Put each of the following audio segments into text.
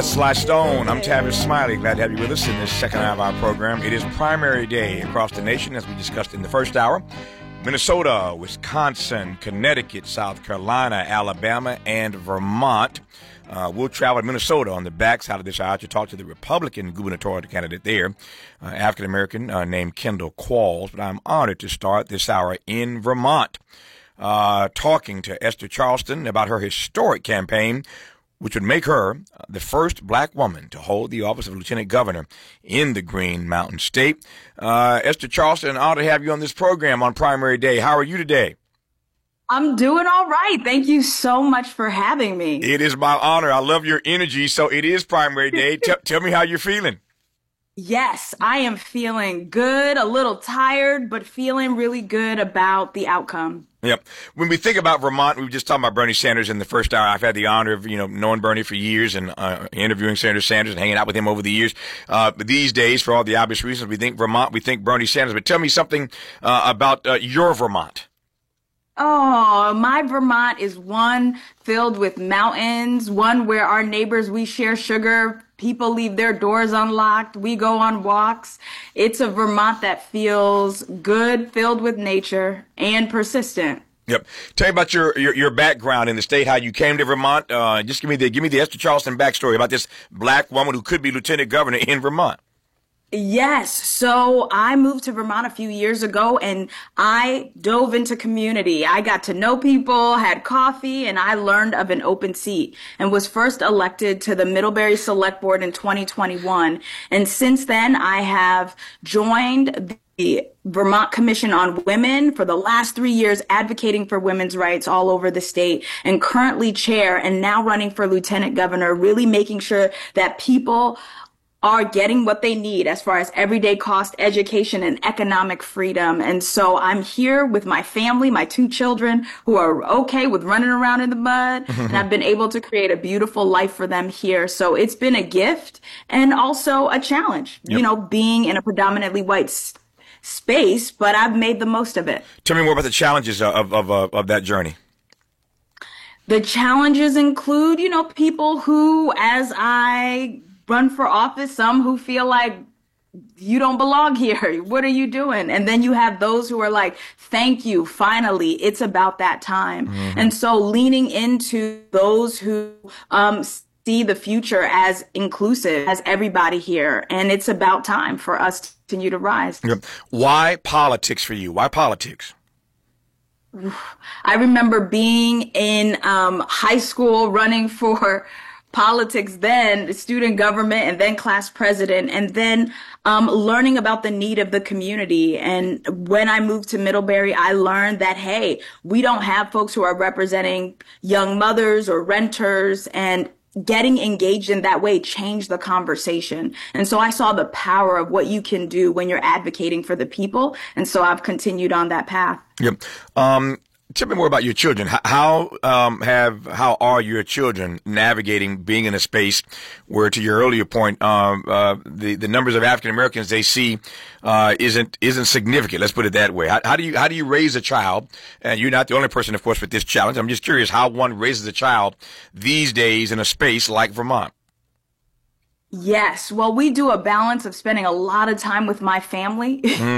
Sly Stone. I'm Tavis Smiley. Glad to have you with us in this second hour of our program. It is primary day across the nation, as we discussed in the first hour. Minnesota, Wisconsin, Connecticut, South Carolina, Alabama, and Vermont. We'll travel to Minnesota on the backside of this hour to talk to the Republican gubernatorial candidate there, African-American named Kendall Qualls. But I'm honored to start this hour in Vermont, talking to Esther Charleston about her historic campaign, which would make her the first black woman to hold the office of lieutenant governor in the Green Mountain State. Esther Charleston, an honor to have you on this program on primary day. How are you today? I'm doing all right. Thank you so much for having me. It is my honor. I love your energy. So it is primary day. Tell me how you're feeling. Yes, I am feeling good, a little tired, but feeling really good about the outcome. Yep. When we think about Vermont, we were just talking about Bernie Sanders in the first hour. I've had the honor of, knowing Bernie for years and interviewing Senator Sanders and hanging out with him over the years. But these days, for all the obvious reasons, we think Vermont, we think Bernie Sanders. But tell me something about your Vermont. Oh, my Vermont is one filled with mountains, one where our neighbors, we share sugar. People leave their doors unlocked. We go on walks. It's a Vermont that feels good, filled with nature, and persistent. Yep. Tell me about your background in the state, how you came to Vermont. Just give me the Esther Charleston backstory about this black woman who could be lieutenant governor in Vermont. Yes. So I moved to Vermont a few years ago and I dove into community. I got to know people, had coffee, and I learned of an open seat and was first elected to the Middlebury Select Board in 2021. And since then, I have joined the Vermont Commission on Women for the last 3 years, advocating for women's rights all over the state, and currently chair and now running for lieutenant governor, really making sure that people are getting what they need as far as everyday cost education and economic freedom. And so I'm here with my family, my 2 children who are okay with running around in the mud. And I've been able to create a beautiful life for them here. So it's been a gift and also a challenge, being in a predominantly white space, but I've made the most of it. Tell me more about the challenges of that journey. The challenges include, people who, as I run for office, some who feel like you don't belong here. What are you doing? And then you have those who are like, thank you. Finally, it's about that time. Mm-hmm. And so leaning into those who see the future as inclusive, as everybody here. And it's about time for us to continue to rise. Why politics for you? Why politics? I remember being in high school running for politics, then student government, and then class president, and then learning about the need of the community. And when I moved to Middlebury, I learned that, hey, we don't have folks who are representing young mothers or renters, and getting engaged in that way changed the conversation. And so I saw the power of what you can do when you're advocating for the people. And so I've continued on that path. Yep. Tell me more about your children. How are your children navigating being in a space where, to your earlier point, the numbers of African Americans they see isn't significant? Let's put it that way. How do you raise a child? And you're not the only person, of course, with this challenge. I'm just curious how one raises a child these days in a space like Vermont. Yes. Well, we do a balance of spending a lot of time with my family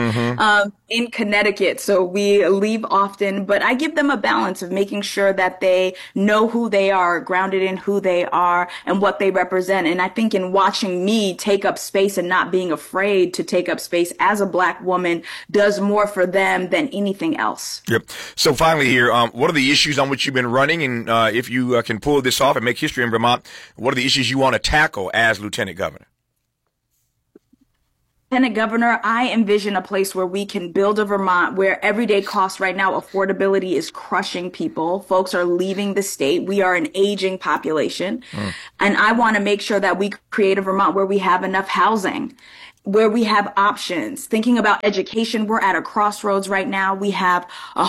in Connecticut. So we leave often, but I give them a balance of making sure that they know who they are, grounded in who they are and what they represent. And I think in watching me take up space and not being afraid to take up space as a Black woman does more for them than anything else. Yep. So finally here, what are the issues on which you've been running? And if you can pull this off and make history in Vermont, what are the issues you want to tackle as Lieutenant Governor? Lieutenant Governor, I envision a place where we can build a Vermont where everyday costs right now, affordability is crushing people. Folks are leaving the state. We are an aging population. And I want to make sure that we create a Vermont where we have enough housing, where we have options. Thinking about education, we're at a crossroads right now. We have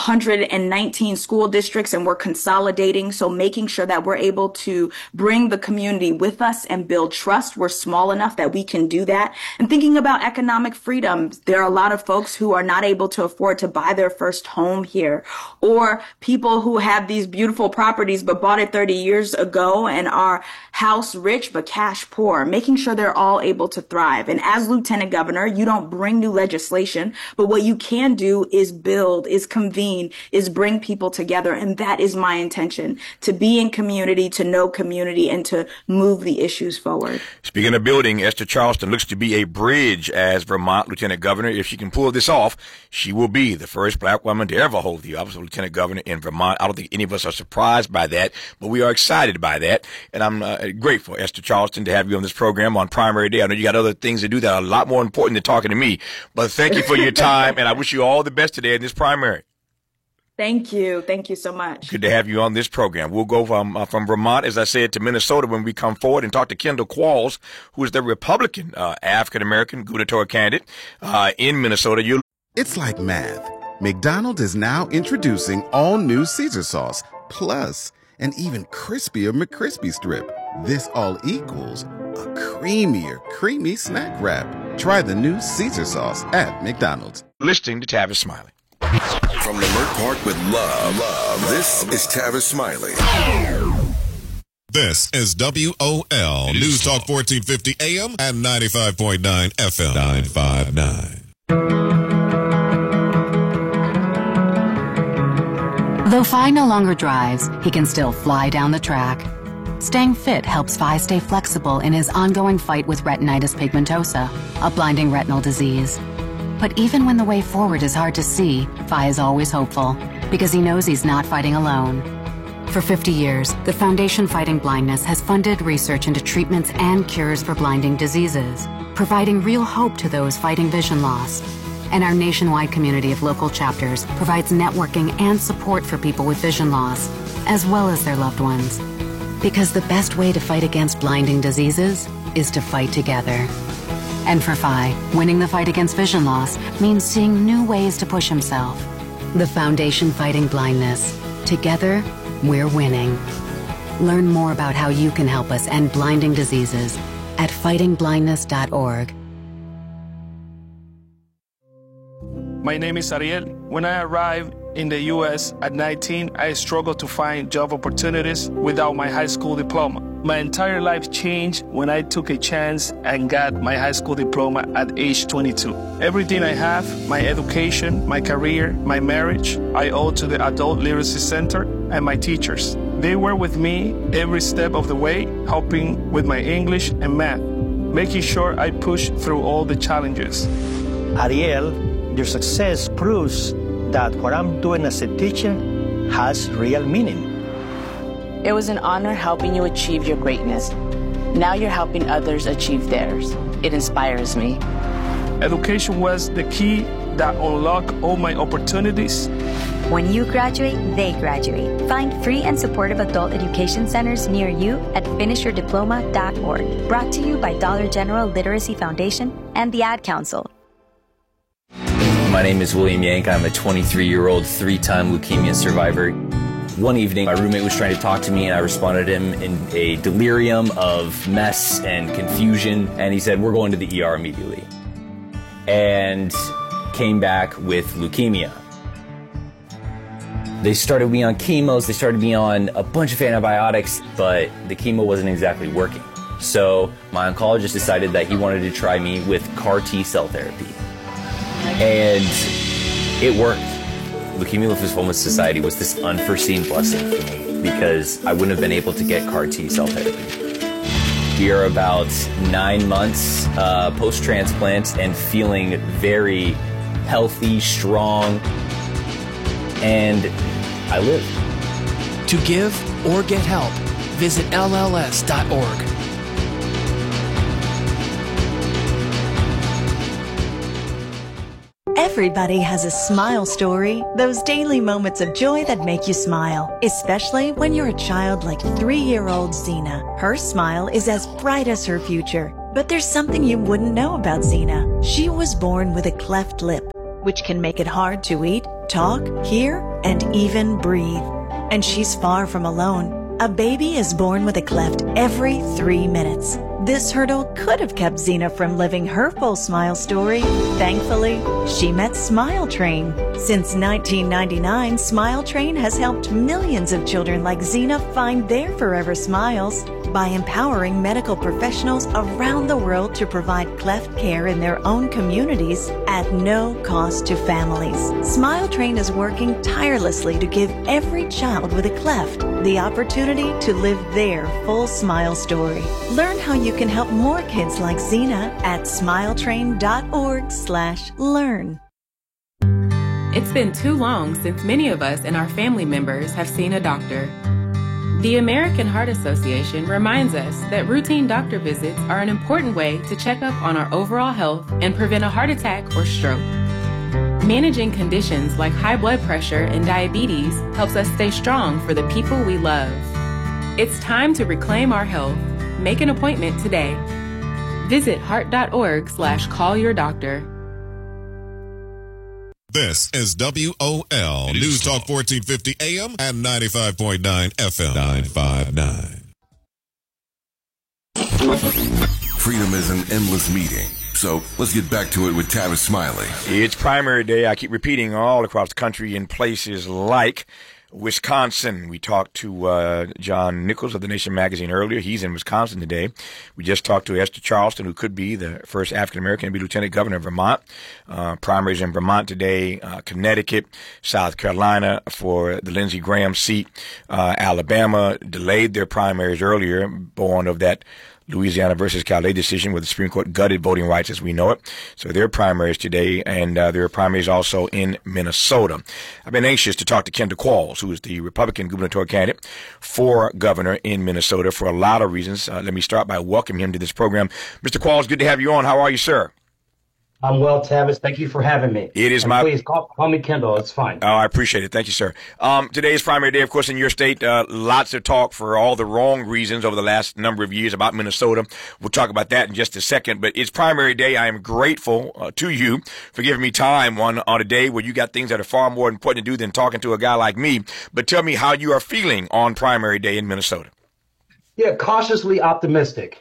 119 school districts and we're consolidating. So making sure that we're able to bring the community with us and build trust. We're small enough that we can do that. And thinking about economic freedom, there are a lot of folks who are not able to afford to buy their first home here, or people who have these beautiful properties but bought it 30 years ago and are house rich but cash poor, making sure they're all able to thrive. And as lieutenant governor, you don't bring new legislation, but what you can do is build, is convene, is bring people together. And that is my intention, to be in community, to know community, and to move the issues forward. Speaking of building, Esther Charleston looks to be a bridge as Vermont lieutenant governor. If she can pull this off, she will be the first black woman to ever hold the office of lieutenant governor in Vermont. I don't think any of us are surprised by that, but we are excited by that. And I'm grateful, Esther Charleston, to have you on this program on primary day. I know you got other things to do that are a lot more important than talking to me, but thank you for your time, and I wish you all the best today in this primary. Thank you. Thank you so much. Good to have you on this program. We'll go from Vermont, as I said, to Minnesota when we come forward and talk to Kendall Qualls, who is the Republican African-American gubernatorial candidate in Minnesota. It's like math. McDonald's is now introducing all new Caesar sauce, plus an even crispier McCrispy strip. This all equals a creamier, creamy snack wrap. Try the new Caesar sauce at McDonald's. Listening to Tavis Smiley. From Leimert Park with love, this is Tavis Smiley. This is WOL News Talk 1450 AM and 95.9 FM. 959. Though Phi no longer drives, he can still fly down the track. Staying fit helps Phi stay flexible in his ongoing fight with retinitis pigmentosa, a blinding retinal disease. But even when the way forward is hard to see, Phi is always hopeful, because he knows he's not fighting alone. For 50 years, the Foundation Fighting Blindness has funded research into treatments and cures for blinding diseases, providing real hope to those fighting vision loss. And our nationwide community of local chapters provides networking and support for people with vision loss, as well as their loved ones. Because the best way to fight against blinding diseases is to fight together. And for Phi, winning the fight against vision loss means seeing new ways to push himself. The Foundation Fighting Blindness. Together, we're winning. Learn more about how you can help us end blinding diseases at fightingblindness.org. My name is Ariel. When I arrived in the U.S. at 19, I struggled to find job opportunities without my high school diploma. My entire life changed when I took a chance and got my high school diploma at age 22. Everything I have, my education, my career, my marriage, I owe to the Adult Literacy Center and my teachers. They were with me every step of the way, helping with my English and math, making sure I pushed through all the challenges. Ariel, your success proves that what I'm doing as a teacher has real meaning. It was an honor helping you achieve your greatness. Now you're helping others achieve theirs. It inspires me. Education was the key that unlocked all my opportunities. When you graduate, they graduate. Find free and supportive adult education centers near you at finishyourdiploma.org. Brought to you by Dollar General Literacy Foundation and the Ad Council. My name is William Yank. I'm a 23-year-old, 3-time leukemia survivor. One evening, my roommate was trying to talk to me, and I responded to him in a delirium of mess and confusion, and he said, "We're going to the ER immediately." And came back with leukemia. They started me on chemos, they started me on a bunch of antibiotics, but the chemo wasn't exactly working. So my oncologist decided that he wanted to try me with CAR T-cell therapy. And it worked. Leukemia Lymphoma Society was this unforeseen blessing for me because I wouldn't have been able to get CAR T-cell therapy. We are about 9 months post-transplant and feeling very healthy, strong, and I live. To give or get help, visit LLS.org. Everybody has a smile story, those daily moments of joy that make you smile, especially when you're a child like 3-year-old Zena. Her smile is as bright as her future. But there's something you wouldn't know about Zena. She was born with a cleft lip, which can make it hard to eat, talk, hear, and even breathe. And she's far from alone. A baby is born with a cleft every 3 minutes. This hurdle could have kept Zena from living her full smile story. Thankfully, she met Smile Train. Since 1999, Smile Train has helped millions of children like Zena find their forever smiles by empowering medical professionals around the world to provide cleft care in their own communities at no cost to families. Smile Train is working tirelessly to give every child with a cleft the opportunity to live their full smile story. Learn how you can help more kids like Zena at smiletrain.org/learn. It's been too long since many of us and our family members have seen a doctor. The American Heart Association reminds us that routine doctor visits are an important way to check up on our overall health and prevent a heart attack or stroke. Managing conditions like high blood pressure and diabetes helps us stay strong for the people we love. It's time to reclaim our health. Make an appointment today. Visit heart.org/callyourdoctor. This is WOL News Talk 1450 AM and 95.9 FM 959. Freedom is an endless meeting. So let's get back to it with Tavis Smiley. It's primary day. I keep repeating all across the country in places like Wisconsin. We talked to John Nichols of The Nation magazine earlier. He's in Wisconsin today. We just talked to Esther Charleston, who could be the first African-American to be lieutenant governor of Vermont. Primaries in Vermont today, Connecticut, South Carolina for the Lindsey Graham seat. Alabama delayed their primaries earlier, born of that Louisiana versus Calais decision where the Supreme Court gutted voting rights as we know it. So there are primaries today, and there are primaries also in Minnesota. I've been anxious to talk to Kendall Qualls, who is the Republican gubernatorial candidate for governor in Minnesota for a lot of reasons. Let me start by welcoming him to this program. Mr. Qualls, good to have you on. How are you, sir? I'm well, Tavis. Thank you for having me. It is Please call me Kendall. It's fine. Oh, I appreciate it. Thank you, sir. Today is primary day, of course, in your state. Lots of talk for all the wrong reasons over the last number of years about Minnesota. We'll talk about that in just a second. But it's primary day. I am grateful to you for giving me time on a day where you got things that are far more important to do than talking to a guy like me. But tell me how you are feeling on primary day in Minnesota. Yeah, cautiously optimistic.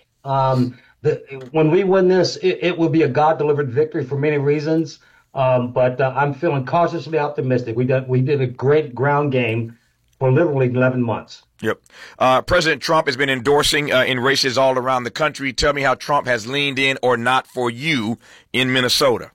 When we win this, it will be a God-delivered victory for many reasons. But I'm feeling cautiously optimistic. We did a great ground game for literally 11 months. Yep. President Trump has been endorsing in races all around the country. Tell me how Trump has leaned in or not for you in Minnesota.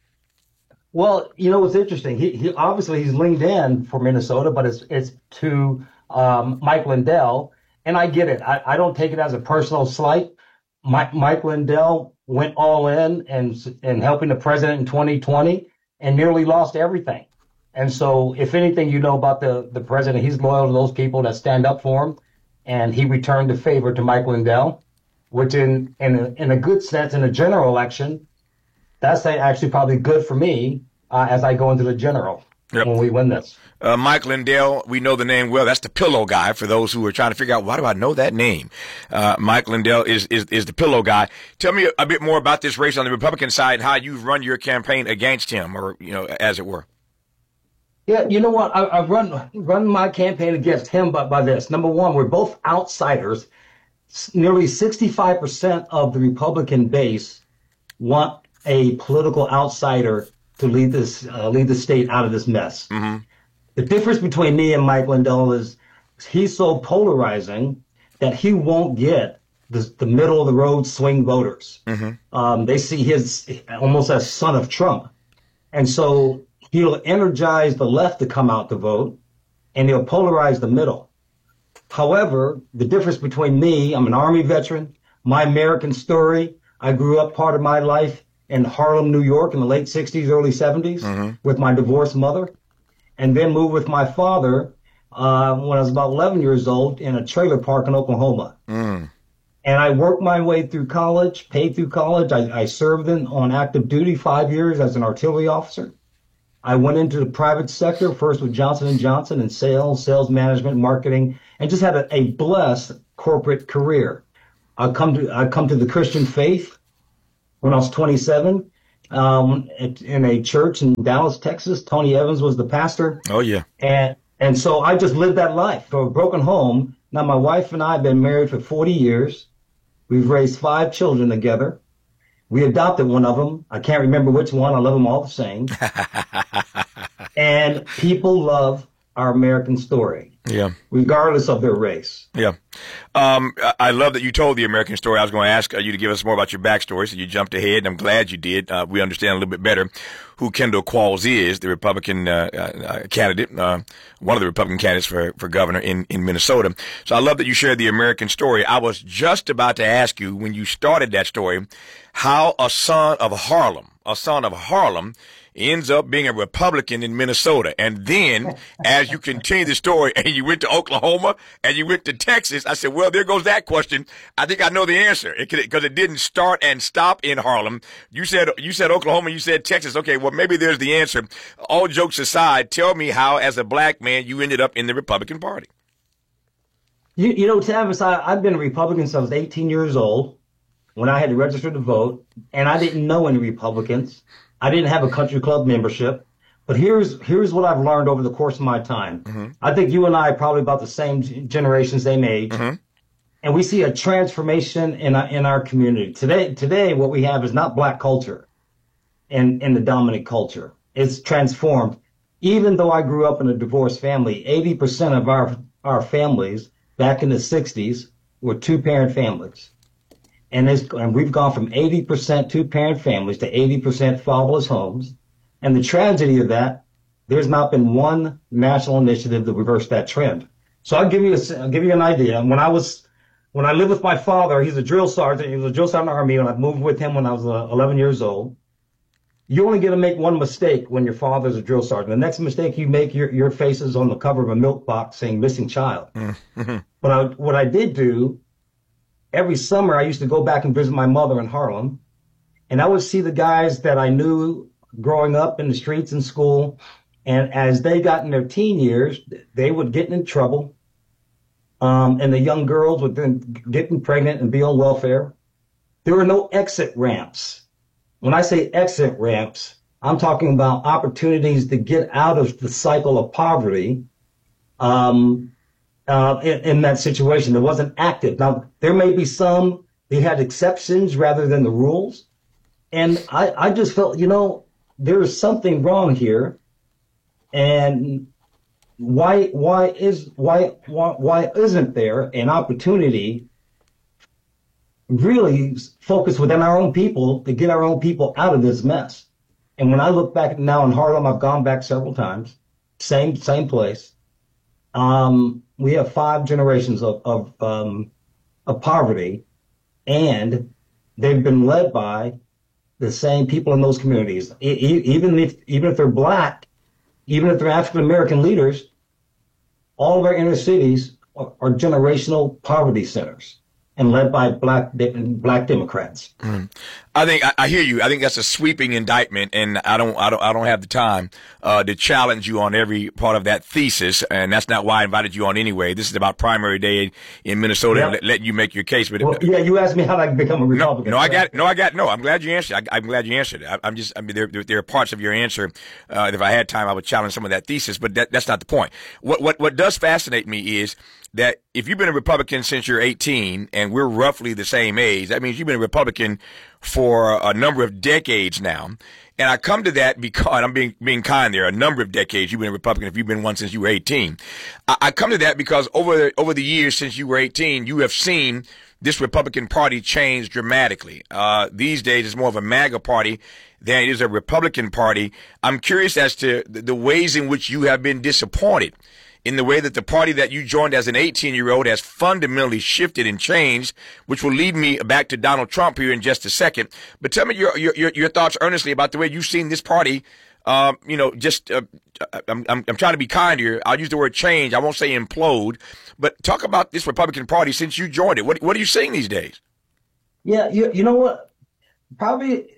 Well, you know, it's interesting. He obviously he's leaned in for Minnesota, but it's to Mike Lindell. And I get it. I don't take it as a personal slight. Mike Lindell went all in and helping the president in 2020 and nearly lost everything. And so if anything, you know about the president, he's loyal to those people that stand up for him. And he returned the favor to Mike Lindell, which in a good sense, in a general election, that's actually probably good for me as I go into the general. Yep. When we win this. Mike Lindell, we know the name well. That's the pillow guy for those who are trying to figure out, why do I know that name? Mike Lindell is the pillow guy. Tell me a bit more about this race on the Republican side and how you've run your campaign against him, or, you know, as it were. Yeah, you know what? I've run my campaign against him by this. Number one, we're both outsiders. Nearly 65% of the Republican base want a political outsider to lead the state out of this mess. Mm-hmm. The difference between me and Mike Lindell is he's so polarizing that he won't get the middle of the road swing voters. Mm-hmm. They see his almost as son of Trump. And so he'll energize the left to come out to vote, and he'll polarize the middle. However, the difference between me, I'm an Army veteran, my American story, I grew up part of my life in Harlem, New York in the late 60s, early 70s mm-hmm. with my divorced mother, and then moved with my father when I was about 11 years old in a trailer park in Oklahoma. Mm. And I worked my way through college, paid through college. I served on active duty 5 years as an artillery officer. I went into the private sector, first with Johnson & Johnson in sales management, marketing, and just had a blessed corporate career. I come to the Christian faith when I was 27 in a church in Dallas, Texas. Tony Evans was the pastor. Oh, yeah. And so I just lived that life. So a broken home. Now, my wife and I have been married for 40 years. We've raised 5 children together. We adopted one of them. I can't remember which one. I love them all the same. And people love our American story. Yeah. regardless of their race. Yeah. I love that you told the American story. I was going to ask you to give us more about your backstory, so you jumped ahead, and I'm glad you did. We understand a little bit better who Kendall Qualls is, the Republican candidate, one of the Republican candidates for governor in Minnesota. So I love that you shared the American story. I was just about to ask you, when you started that story, how a son of Harlem ends up being a Republican in Minnesota. And then, as you continue the story and you went to Oklahoma and you went to Texas, I said, well, there goes that question. I think I know the answer, because it didn't start and stop in Harlem. You said Oklahoma, you said Texas. Okay, well, maybe there's the answer. All jokes aside, tell me how, as a black man, you ended up in the Republican Party. You know, Tavis, I've been a Republican since I was 18 years old when I had to register to vote, and I didn't know any Republicans. I didn't have a country club membership, but here's what I've learned over the course of my time. Mm-hmm. I think you and I are probably about the same generation, same age, mm-hmm. and we see a transformation in our community. Today, what we have is not black culture and the dominant culture. It's transformed. Even though I grew up in a divorced family, 80% of our families back in the 60s were two-parent families. And we've gone from 80% two-parent families to 80% fatherless homes. And the tragedy of that, there's not been one national initiative to reverse that trend. So I'll give you an idea. When I lived with my father, he's a drill sergeant. He was a drill sergeant in the Army, and I moved with him when I was 11 years old. You only get to make one mistake when your father's a drill sergeant. The next mistake you make, your face is on the cover of a milk box saying missing child. Mm-hmm. But what I did do, every summer, I used to go back and visit my mother in Harlem, and I would see the guys that I knew growing up in the streets and school. And as they got in their teen years, they would get in trouble. And the young girls would then get pregnant and be on welfare. There were no exit ramps. When I say exit ramps, I'm talking about opportunities to get out of the cycle of poverty. In that situation, it wasn't active. Now, there may be some, they had exceptions rather than the rules. And I just felt, there is something wrong here. And why isn't there an opportunity really focus within our own people to get our own people out of this mess? And when I look back now in Harlem, I've gone back several times, same place. We have 5 generations of poverty, and they've been led by the same people in those communities. Even if they're black, even if they're African American leaders, all of our inner cities are generational poverty centers and led by black Democrats. Mm. I think I hear you. I think that's a sweeping indictment, and I don't have the time to challenge you on every part of that thesis, and that's not why I invited you on anyway. This is about primary day in Minnesota, and let you make your case. But you asked me how I become a Republican. I'm glad you answered. I'm glad you answered. There are parts of your answer. If I had time, I would challenge some of that thesis, but that's not the point. What does fascinate me is that if you've been a Republican since you're 18, and we're roughly the same age, that means you've been a Republican for a number of decades now. And I come to that because, and I'm being kind there, a number of decades you've been a Republican if you've been one since you were 18. I come to that because over the years since you were 18, you have seen this Republican Party change dramatically. These days it's more of a MAGA party than it is a Republican Party. I'm curious as to the ways in which you have been disappointed in the way that the party that you joined as an 18-year-old has fundamentally shifted and changed, which will lead me back to Donald Trump here in just a second. But tell me your thoughts earnestly about the way you've seen this party. I'm trying to be kind here. I'll use the word change. I won't say implode, but talk about this Republican Party since you joined it. What are you seeing these days? Yeah, you know what? Probably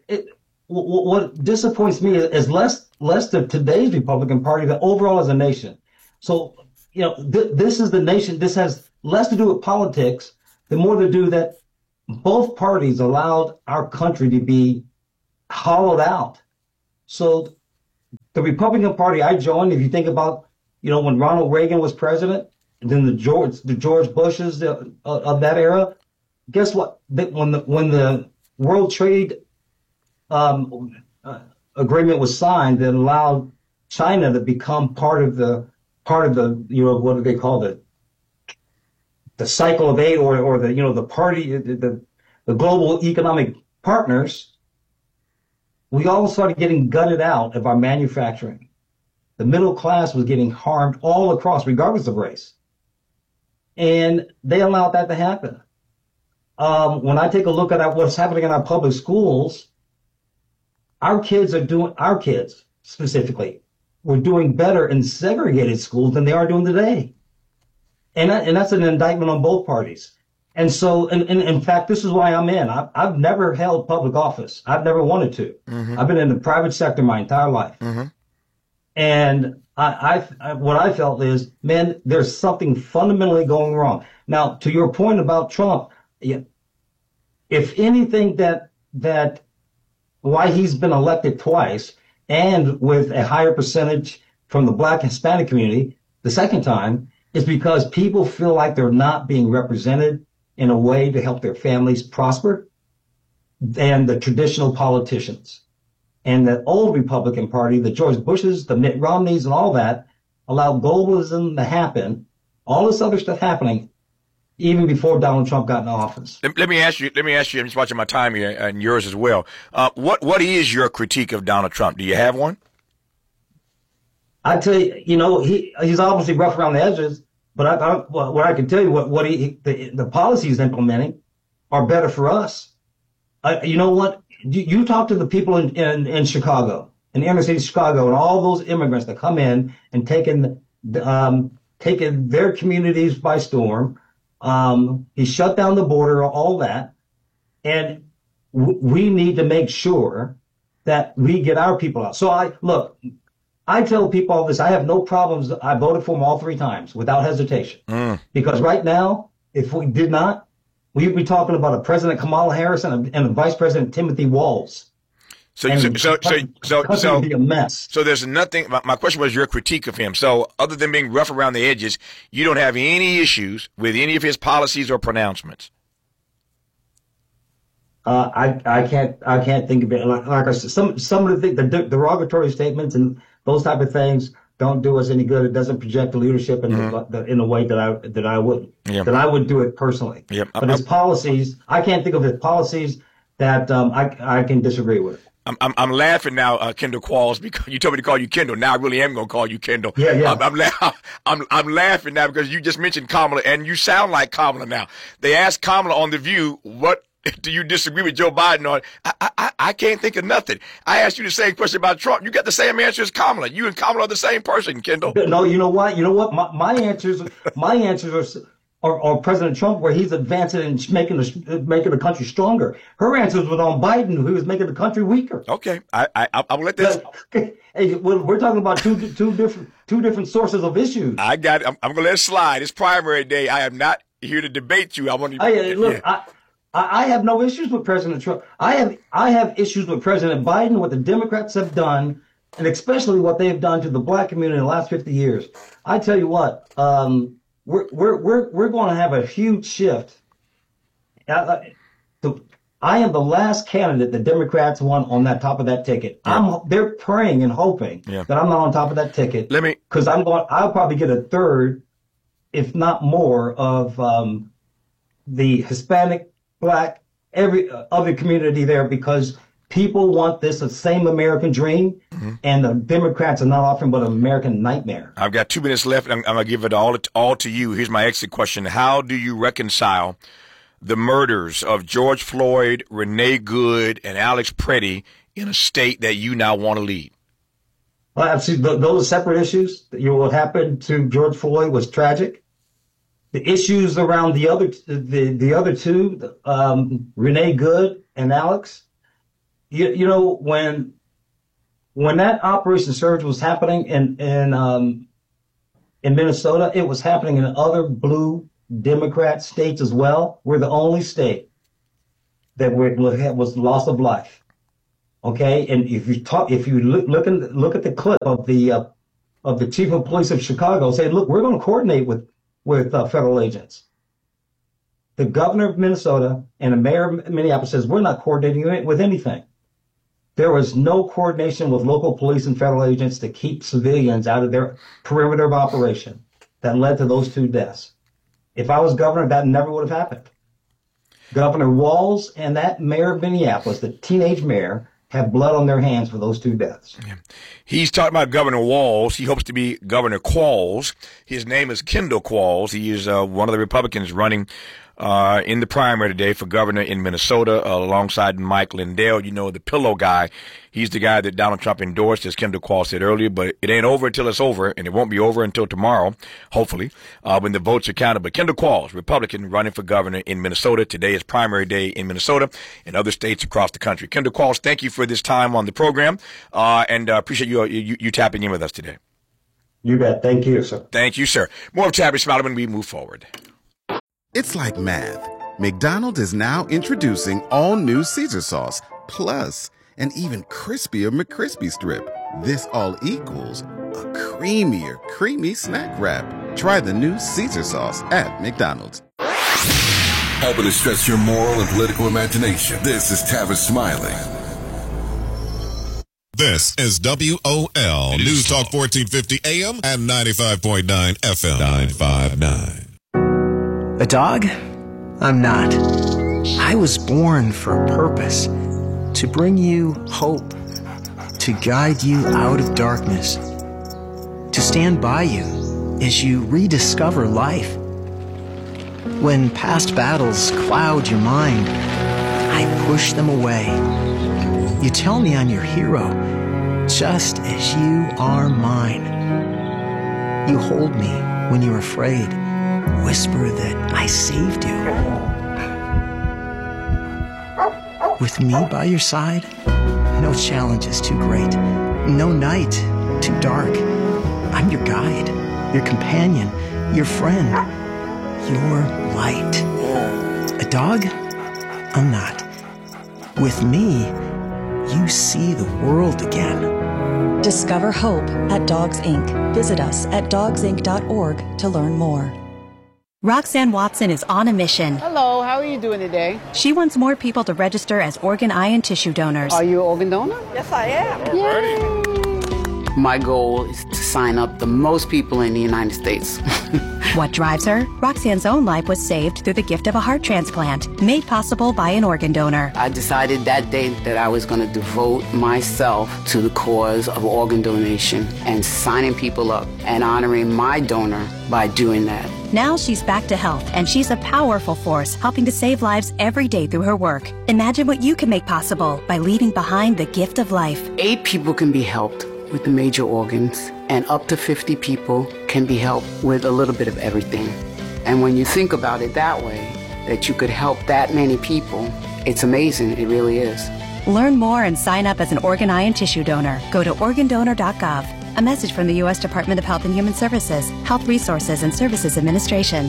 what disappoints me is less of today's Republican Party than overall as a nation. So, this is the nation. This has less to do with politics, and more to do that both parties allowed our country to be hollowed out. So the Republican Party I joined, if you think about, when Ronald Reagan was president, and then the George Bushes of that era, guess what? When the World Trade Agreement was signed that allowed China to become part of the part of the, what do they call it? The cycle of aid or the, the party, the global economic partners, we all started getting gutted out of our manufacturing. The middle class was getting harmed all across, regardless of race. And they allowed that to happen. When I take a look at what's happening in our public schools, our kids specifically, were doing better in segregated schools than they are doing today. And that's an indictment on both parties. And so, in fact, this is why I'm in. I've never held public office. I've never wanted to. Mm-hmm. I've been in the private sector my entire life. Mm-hmm. And what I felt is, man, there's something fundamentally going wrong. Now, to your point about Trump, if anything that why he's been elected twice and with a higher percentage from the Black Hispanic community the second time is because people feel like they're not being represented in a way to help their families prosper than the traditional politicians. And the old Republican Party, the George Bushes, the Mitt Romneys, and all that allowed globalism to happen, all this other stuff happening, even before Donald Trump got in office. Let me ask you, I'm just watching my time here and yours as well. What is your critique of Donald Trump? Do you have one? I tell you, he's obviously rough around the edges, but what I can tell you, the policies implementing are better for us. You know what? You talk to the people in Chicago, in the inner city of Chicago, and all those immigrants that come in and taking their communities by storm. He shut down the border, all that. And we need to make sure that we get our people out. So I tell people all this. I have no problems. I voted for him all three times without hesitation. Because right now, if we did not, we'd be talking about a President Kamala Harris and a Vice President Timothy Walz. So it'd be a mess. So there's nothing. My question was your critique of him. So other than being rough around the edges, you don't have any issues with any of his policies or pronouncements. I can't think of it. Like I said, some of the derogatory statements and those type of things don't do us any good. It doesn't project the leadership in a way that I would do it personally. Yep. But his policies, I can't think of his policies that I can disagree with. I'm laughing now, Kendall Qualls, because you told me to call you Kendall. Now I really am going to call you Kendall. Yeah. I'm laughing now because you just mentioned Kamala, and you sound like Kamala now. They asked Kamala on The View, what do you disagree with Joe Biden on? I can't think of nothing. I asked you the same question about Trump. You got the same answer as Kamala. You and Kamala are the same person, Kendall. No, you know what? My answers are President Trump, where he's advancing and making the country stronger. Her answers were on Biden, who was making the country weaker. Okay, I'll let this. Hey, we're talking about two different sources of issues. I got it. I'm going to let it slide. It's primary day. I am not here to debate you. I want to. I have no issues with President Trump. I have issues with President Biden, what the Democrats have done, and especially what they've done to the Black community in the last 50 years. I tell you what. We're going to have a huge shift. I am the last candidate the Democrats want on that top of that ticket. Yeah. They're praying and hoping that I'm not on top of that ticket. Because I'll probably get a third, if not more, of the Hispanic, Black, every other community there, because people want the same American dream, and the Democrats are not offering but an American nightmare. I've got 2 minutes left, and I'm going to give it all to you. Here's my exit question. How do you reconcile the murders of George Floyd, Renee Good, and Alex Pretty in a state that you now want to lead? Well, absolutely. Those are separate issues. What happened to George Floyd was tragic. The issues around the other two, Renee Good and Alex, you know, when that Operation Surge was happening in Minnesota, it was happening in other blue Democrat states as well. We're the only state that was loss of life. Okay, and if you look at the clip of the chief of police of Chicago, say, look, we're going to coordinate with federal agents. The governor of Minnesota and the mayor of Minneapolis says we're not coordinating with anything. there was no coordination with local police and federal agents to keep civilians out of their perimeter of operation that led to those 2 deaths. If I was governor, that never would have happened. Governor Walz and that mayor of Minneapolis, the teenage mayor, have blood on their hands for those 2 deaths. Yeah. He's talking about Governor Walz. He hopes to be Governor Qualls. His name is Kendall Qualls. He is one of the Republicans running in the primary today for governor in Minnesota, alongside Mike Lindell. You know, the pillow guy. He's the guy that Donald Trump endorsed, as Kendall Qualls said earlier, but it ain't over until it's over, and it won't be over until tomorrow, hopefully, when the votes are counted. But Kendall Qualls, Republican, running for governor in Minnesota. Today is primary day in Minnesota and other states across the country. Kendall Qualls, thank you for this time on the program, and appreciate you tapping in with us today. You bet. Thank you, sir. Thank you, sir. More of Tavis Smiley when we move forward. It's like math. McDonald's is now introducing all new Caesar sauce, plus an even crispier McCrispy strip. This all equals a creamier, creamy snack wrap. Try the new Caesar sauce at McDonald's. Helping to stretch your moral and political imagination. This is Tavis Smiley. This is WOL News Talk 1450 AM and 95.9 FM. 959. A dog? I'm not. I was born for a purpose. To bring you hope. To guide you out of darkness. To stand by you as you rediscover life. When past battles cloud your mind, I push them away. You tell me I'm your hero, just as you are mine. You hold me when you're afraid. Whisper that I saved you. With me by your side, no challenge is too great, no night too dark. I'm your guide, your companion, your friend, your light. A dog? I'm not. With me, you see the world again. Discover hope at Dogs Inc. Visit us at dogsinc.org to learn more. Roxanne Watson is on a mission. Hello, how are you doing today? She wants more people to register as organ, eye, and tissue donors. Are you an organ donor? Yes, I am. Yay. My goal is to sign up the most people in the United States. What drives her? Roxanne's own life was saved through the gift of a heart transplant, made possible by an organ donor. I decided that day that I was going to devote myself to the cause of organ donation and signing people up and honoring my donor by doing that. Now she's back to health, and she's a powerful force helping to save lives every day through her work. Imagine what you can make possible by leaving behind the gift of life. 8 people can be helped with the major organs, and up to 50 people can be helped with a little bit of everything. And when you think about it that way, that you could help that many people, it's amazing. It really is. Learn more and sign up as an organ, eye, and tissue donor. Go to organdonor.gov. A message from the U.S. Department of Health and Human Services, Health Resources and Services Administration.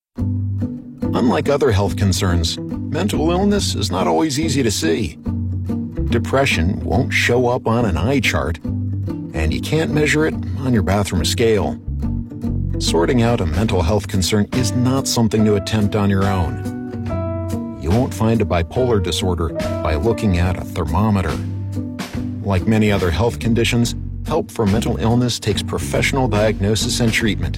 Unlike other health concerns, mental illness is not always easy to see. Depression won't show up on an eye chart, and you can't measure it on your bathroom scale. Sorting out a mental health concern is not something to attempt on your own. You won't find a bipolar disorder by looking at a thermometer. Like many other health conditions, help for mental illness takes professional diagnosis and treatment.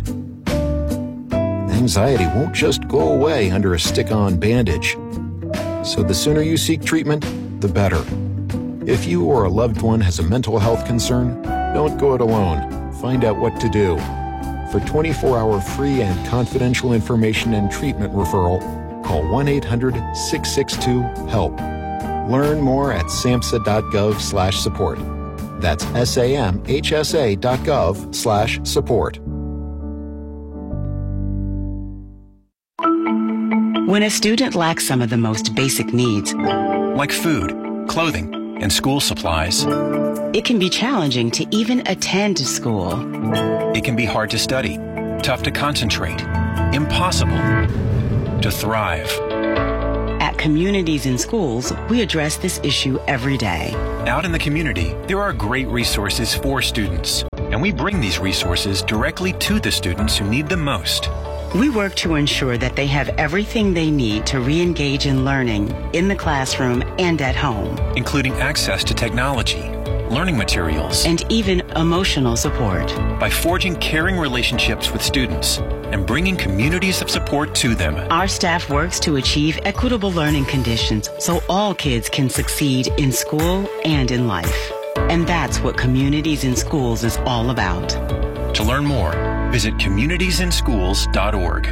Anxiety won't just go away under a stick-on bandage. So the sooner you seek treatment, the better. If you or a loved one has a mental health concern, don't go it alone. Find out what to do. For 24-hour free and confidential information and treatment referral, call 1-800-662-HELP. Learn more at samhsa.gov/support. That's samhsa.gov/support. When a student lacks some of the most basic needs, like food, clothing, and school supplies, it can be challenging to even attend school. It can be hard to study, tough to concentrate, impossible to thrive. At Communities in Schools, we address this issue every day. Out in the community, there are great resources for students, and we bring these resources directly to the students who need them most. We work to ensure that they have everything they need to re-engage in learning in the classroom and at home, including access to technology, learning materials, and even emotional support. By forging caring relationships with students and bringing communities of support to them, our staff works to achieve equitable learning conditions so all kids can succeed in school and in life. And that's what Communities in Schools is all about. To learn more, visit communitiesinschools.org.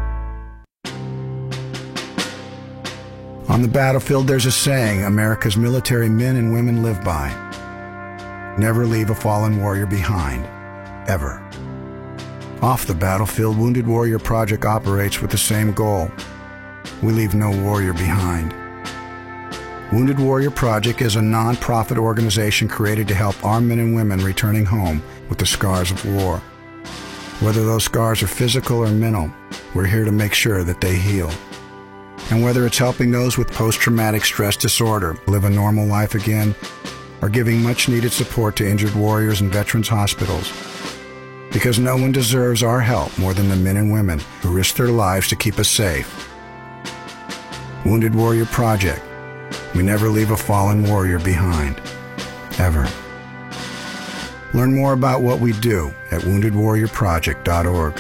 On the battlefield, there's a saying America's military men and women live by. Never leave a fallen warrior behind, ever. Off the battlefield, Wounded Warrior Project operates with the same goal. We leave no warrior behind. Wounded Warrior Project is a non-profit organization created to help our men and women returning home with the scars of war. Whether those scars are physical or mental, we're here to make sure that they heal. And whether it's helping those with post-traumatic stress disorder live a normal life again, or giving much-needed support to injured warriors in veterans' hospitals. Because no one deserves our help more than the men and women who risk their lives to keep us safe. Wounded Warrior Project. We never leave a fallen warrior behind. Ever. Learn more about what we do at woundedwarriorproject.org.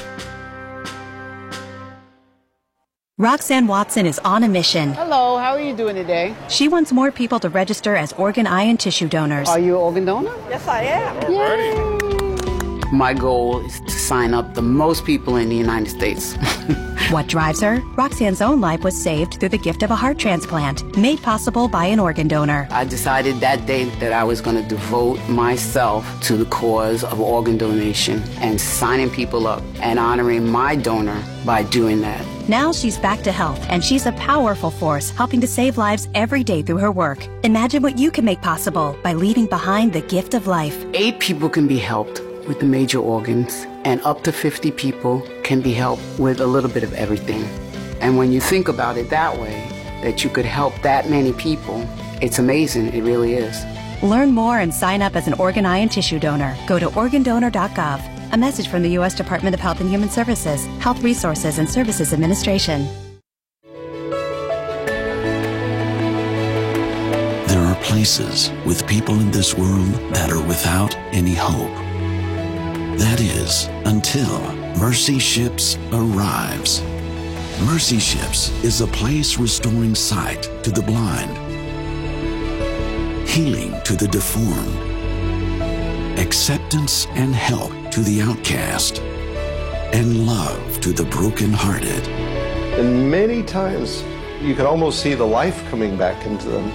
Roxanne Watson is on a mission. Hello, how are you doing today? She wants more people to register as organ, eye, and tissue donors. Are you an organ donor? Yes, I am. Yay. My goal is to sign up the most people in the United States. What drives her? Roxanne's own life was saved through the gift of a heart transplant, made possible by an organ donor. I decided that day that I was going to devote myself to the cause of organ donation and signing people up and honoring my donor by doing that. Now she's back to health, and she's a powerful force helping to save lives every day through her work. Imagine what you can make possible by leaving behind the gift of life. 8 people can be helped with the major organs, and up to 50 people can be helped with a little bit of everything. And when you think about it that way, that you could help that many people, it's amazing. It really is. Learn more and sign up as an organ, eye, and tissue donor. Go to organdonor.gov. A message from the U.S. Department of Health and Human Services, Health Resources and Services Administration. There are places with people in this world that are without any hope. That is, until Mercy Ships arrives. Mercy Ships is a place restoring sight to the blind, healing to the deformed, acceptance and help to the outcast, and love to the brokenhearted. And many times you can almost see the life coming back into them.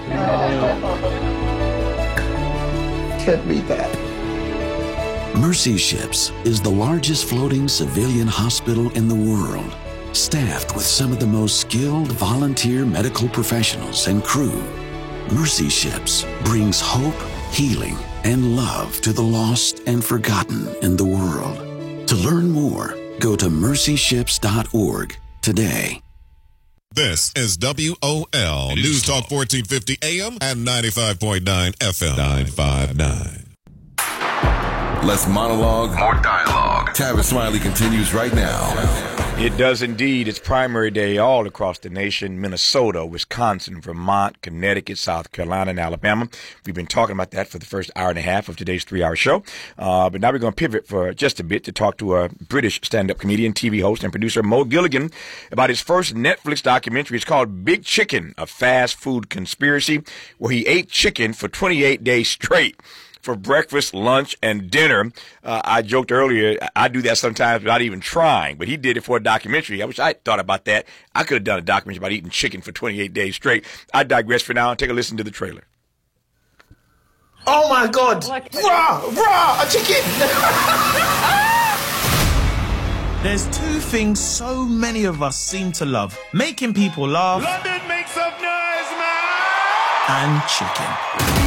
Can't beat that. Mercy Ships is the largest floating civilian hospital in the world, staffed with some of the most skilled volunteer medical professionals and crew. Mercy Ships brings hope, healing, and love to the lost and forgotten in the world. To learn more, go to mercyships.org today. This is WOL News Talk 1450 AM and 95.9 FM 959. Less monologue, more dialogue. Tavis Smiley continues right now. It does indeed. It's primary day all across the nation. Minnesota, Wisconsin, Vermont, Connecticut, South Carolina, and Alabama. We've been talking about that for the first hour and a half of today's 3-hour show. But now we're going to pivot for just a bit to talk to a British stand-up comedian, TV host, and producer Mo Gilligan about his first Netflix documentary. It's called Big Chicken, A Fast Food Conspiracy, where he ate chicken for 28 days straight. For breakfast, lunch, and dinner. I joked earlier, I do that sometimes without even trying, but he did it for a documentary. I wish I thought about that. I could have done a documentary about eating chicken for 28 days straight. I digress for now. Take a listen to the trailer. Oh my God! Rah! A chicken! There's 2 things so many of us seem to love: making people laugh. London makes some noise, man! And chicken.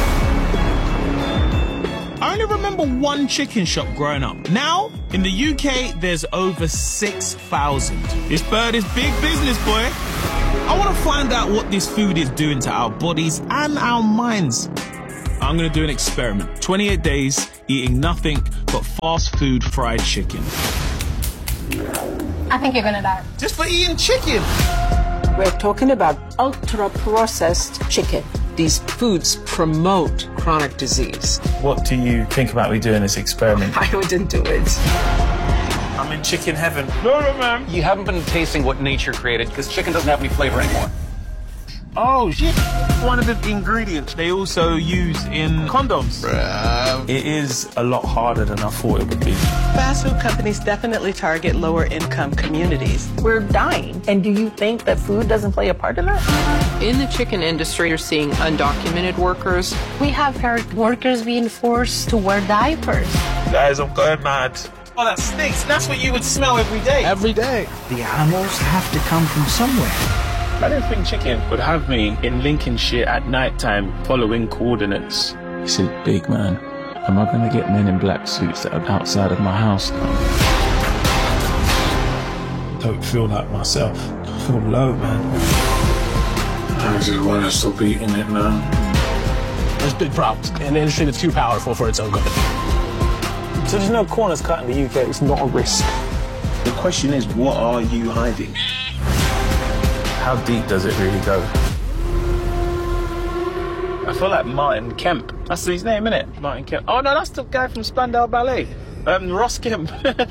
I only remember one chicken shop growing up. Now, in the UK, there's over 6,000. This bird is big business, boy. I want to find out what this food is doing to our bodies and our minds. I'm going to do an experiment. 28 days eating nothing but fast food fried chicken. I think you're gonna die. Just for eating chicken. We're talking about ultra-processed chicken. These foods promote chronic disease. What do you think about me doing this experiment? I wouldn't do it. I'm in chicken heaven. No, man. You haven't been tasting what nature created because chicken doesn't have any flavor anymore. Oh, shit. One of the ingredients they also use in condoms. It is a lot harder than I thought it would be. Fast food companies definitely target lower income communities. We're dying. And do you think that food doesn't play a part in that? In the chicken industry, you're seeing undocumented workers. We have heard workers being forced to wear diapers. Guys, I'm going mad. Oh, that stinks. That's what you would smell every day. Every day. The animals have to come from somewhere. I didn't think chicken would have me in Lincolnshire at night time following coordinates. He said, big man, am I going to get men in black suits that are outside of my house now? Don't feel like myself. I feel low, man. I just want to stop eating it now. There's big problems. An industry that's too powerful for its own good. So there's no corners cut in the UK. It's not a risk. The question is, what are you hiding? How deep does it really go? I feel like Martin Kemp. That's his name, isn't it? Martin Kemp. Oh, no, that's the guy from Spandau Ballet. Ross Kemp.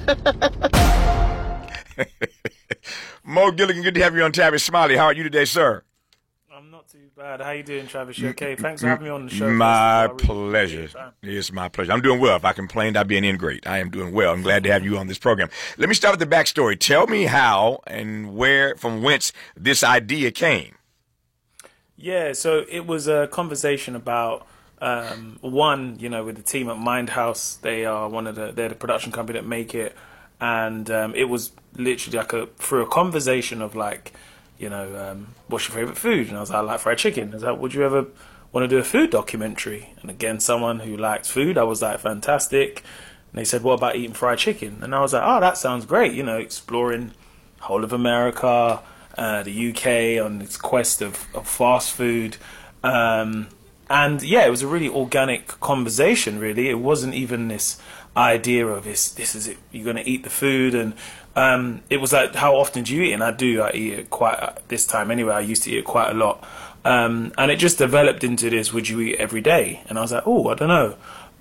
Mo Gilligan, good to have you on Tavis Smiley. How are you today, sir? I'm not too bad. How you doing, Travis? You okay? Thanks for having me on the show. My pleasure. It's my pleasure. I'm doing well. If I complained, I'd be an ingrate. I am doing well. I'm glad to have you on this program. Let me start with the backstory. Tell me how and where, from whence this idea came. Yeah, so it was a conversation about one, with the team at Mindhouse. They are they're the production company that make it, and it was literally through a conversation of what's your favorite food? And I was like, I like fried chicken. I was like, would you ever want to do a food documentary? And again, someone who likes food, I was like, fantastic. And they said, what about eating fried chicken? And I was like, oh, that sounds great. Exploring whole of America, the UK on its quest of fast food. And yeah, it was a really organic conversation, really. It wasn't even this idea of this is it, you're going to eat the food. And it was like, how often do you eat? And I eat it quite, this time anyway, I used to eat it quite a lot. And it just developed into this, would you eat every day? And I was like, oh, I don't know.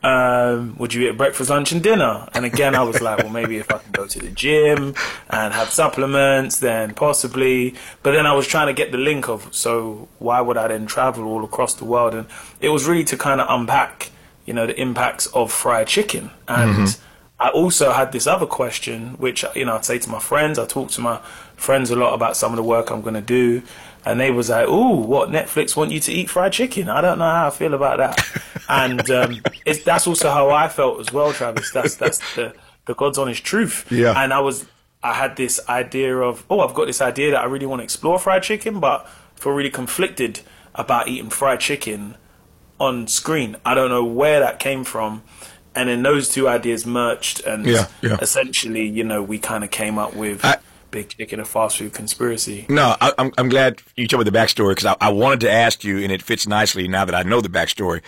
Would you eat breakfast, lunch and dinner? And again, I was like, well, maybe if I can go to the gym and have supplements, then possibly. But then I was trying to get the link of, so why would I then travel all across the world? And it was really to kind of unpack, the impacts of fried chicken. And I also had this other question, which, I'd say to my friends. I talk to my friends a lot about some of the work I'm going to do. And they was like, ooh, what, Netflix want you to eat fried chicken? I don't know how I feel about that. And that's also how I felt as well, Travis. That's the God's honest truth. Yeah. And I had this idea of, I've got this idea that I really want to explore fried chicken, but I feel really conflicted about eating fried chicken on screen. I don't know where that came from. And then those two ideas merged, and essentially, we kind of came up with Big Chicken, a fast food conspiracy. No, I'm glad you told me the backstory, because I wanted to ask you, and it fits nicely now that I know the backstory.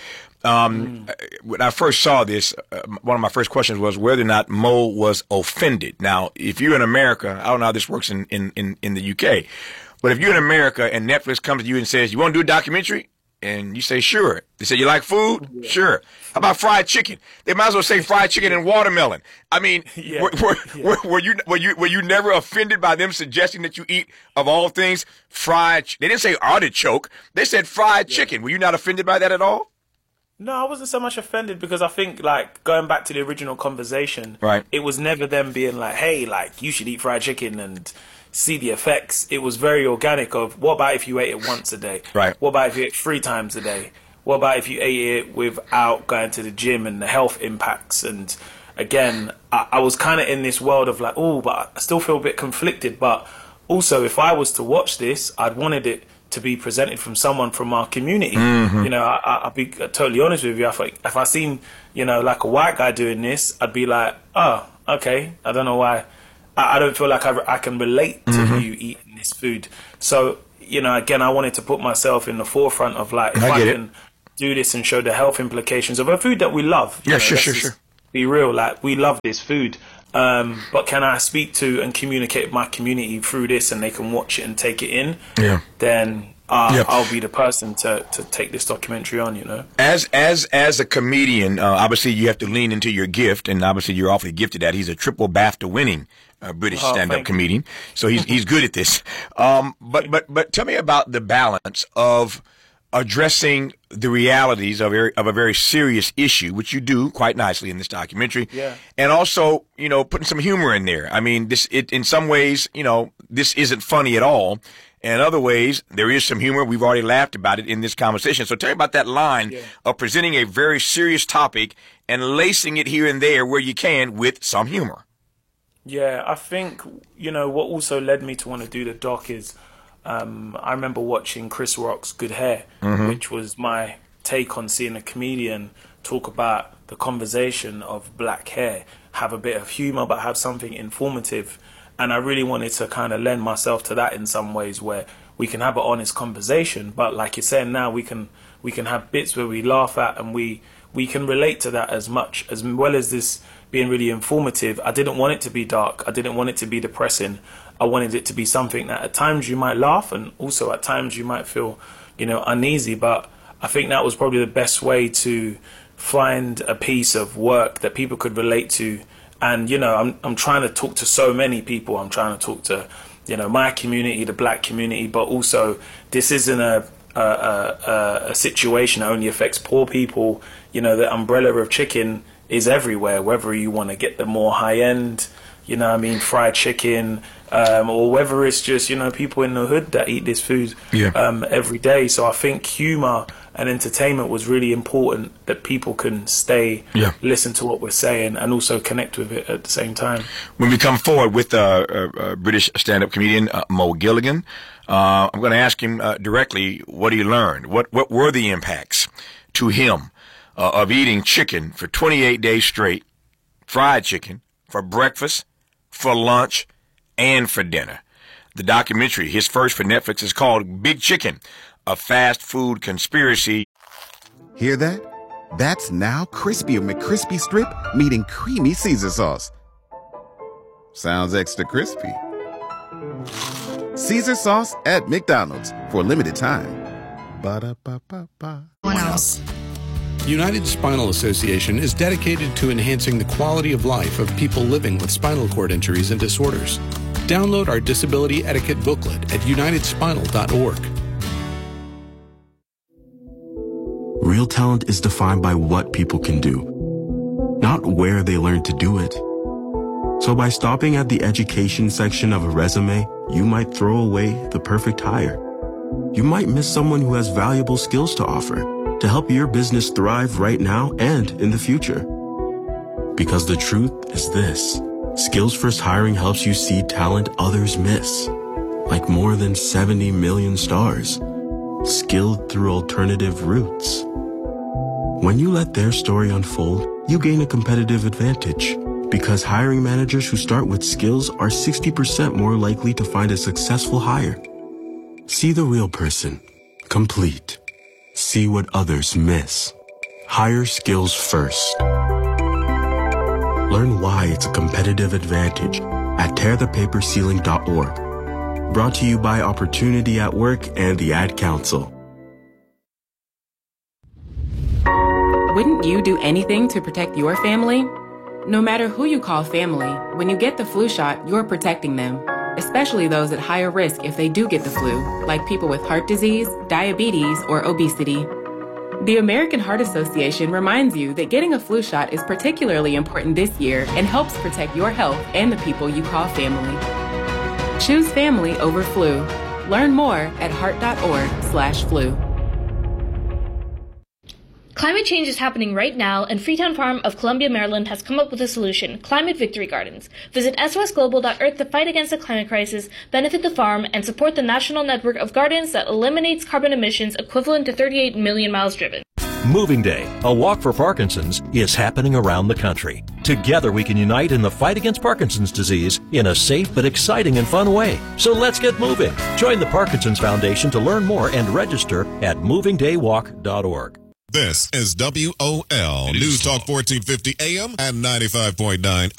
When I first saw this, one of my first questions was whether or not Mo was offended. Now, if you're in America, I don't know how this works in the UK, but if you're in America and Netflix comes to you and says, you want to do a documentary? And you say, sure. They say, you like food? Yeah. Sure. How about fried chicken? They might as well say fried chicken and watermelon. I mean, were you never offended by them suggesting that you eat, of all things, fried? They didn't say artichoke. They said fried chicken. Were you not offended by that at all? No, I wasn't so much offended, because I think, going back to the original conversation, right, it was never them being like, hey, you should eat fried chicken and see the effects. It was very organic of, what about if you ate it once a day? Right. What about if you ate 3 times a day? What about if you ate it without going to the gym and the health impacts? And again, I was kind of in this world of but I still feel a bit conflicted. But also, if I was to watch this, I'd wanted it to be presented from someone from our community. I'll be totally honest with you. If I seen, a white guy doing this, I'd be like, oh, okay, I don't know why. I don't feel like I can relate to you eating this food. So, again, I wanted to put myself in the forefront of if I can do this and show the health implications of a food that we love. Yeah, sure. Be real, we love this food. but can I speak to and communicate with my community through this, and they can watch it and take it in? Yeah. Then I'll be the person to take this documentary on, you know. As a comedian, obviously you have to lean into your gift, and obviously you're awfully gifted at. He's a triple BAFTA winning British stand-up comedian, so he's good at this. But tell me about the balance of addressing the realities of a very serious issue, which you do quite nicely in this documentary, and also, you know, putting some humor in there. I mean, in some ways, you know, this isn't funny at all. In other ways, there is some humor. We've already laughed about it in this conversation. So tell me about that line of presenting a very serious topic and lacing it here and there where you can with some humor. Yeah, I think, you know, what also led me to want to do the doc is I remember watching Chris Rock's Good Hair, which was my take on seeing a comedian talk about the conversation of black hair, have a bit of humor, but have something informative. And I really wanted to kind of lend myself to that in some ways, where we can have an honest conversation, but like you're saying now, we can have bits where we laugh at, and we can relate to that as well as this being really informative. I didn't want it to be dark. I didn't want it to be depressing. I wanted it to be something that at times you might laugh, and also at times you might feel, you know, uneasy. But I think that was probably the best way to find a piece of work that people could relate to. And, you know, I'm trying to talk to so many people. I'm trying to talk to, you know, my community, the black community, but also this isn't a situation that only affects poor people. You know, the umbrella of chicken is everywhere, whether you want to get the more high-end, you know what I mean, fried chicken, or whether it's just, you know, people in the hood that eat this food every day. So I think humor and entertainment was really important, that people can listen to what we're saying and also connect with it at the same time. When we come forward with British stand-up comedian Mo Gilligan, I'm going to ask him directly what he learned. What were the impacts to him of eating chicken for 28 days straight, fried chicken, for breakfast, for lunch, and for dinner? The documentary, his first for Netflix, is called Big Chicken, a fast food conspiracy. Hear that? That's now Crispy McCrispy Strip meeting creamy Caesar sauce. Sounds extra crispy. Caesar sauce at McDonald's for a limited time. Ba-da-ba-ba-ba. What else? United Spinal Association is dedicated to enhancing the quality of life of people living with spinal cord injuries and disorders. Download our disability etiquette booklet at unitedspinal.org. Real talent is defined by what people can do, not where they learn to do it. So by stopping at the education section of a resume, you might throw away the perfect hire. You might miss someone who has valuable skills to offer to help your business thrive right now and in the future. Because the truth is this: Skills First Hiring helps you see talent others miss, like more than 70 million stars, skilled through alternative routes. When you let their story unfold, you gain a competitive advantage, because hiring managers who start with skills are 60% more likely to find a successful hire. See the real person, complete. See what others miss. Hire skills first. Learn why it's a competitive advantage at tearthepaperceiling.org. Brought to you by Opportunity at Work and the Ad Council. Wouldn't you do anything to protect your family? No matter who you call family, when you get the flu shot, you're protecting them, especially those at higher risk if they do get the flu, like people with heart disease, diabetes, or obesity. The American Heart Association reminds you that getting a flu shot is particularly important this year and helps protect your health and the people you call family. Choose family over flu. Learn more at heart.org/flu. Climate change is happening right now, and Freetown Farm of Columbia, Maryland has come up with a solution: Climate Victory Gardens. Visit SOSglobal.earth to fight against the climate crisis, benefit the farm, and support the national network of gardens that eliminates carbon emissions equivalent to 38 million miles driven. Moving Day, a walk for Parkinson's, is happening around the country. Together we can unite in the fight against Parkinson's disease in a safe but exciting and fun way. So let's get moving. Join the Parkinson's Foundation to learn more and register at movingdaywalk.org. This is WOL News Talk 1450 AM and 95.9